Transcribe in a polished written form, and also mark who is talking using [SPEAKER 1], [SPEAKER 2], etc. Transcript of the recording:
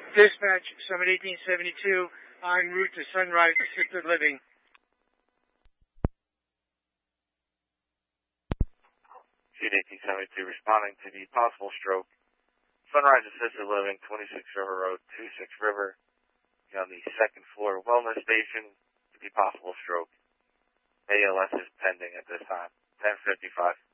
[SPEAKER 1] Dispatch, Summit 1872, en route to Sunrise Assisted Living.
[SPEAKER 2] Suite 1872 responding to the possible stroke. Sunrise Assisted Living, 26 River Road, 26 River. On the second floor wellness station with the possible stroke. ALS is pending at this time. 10:55.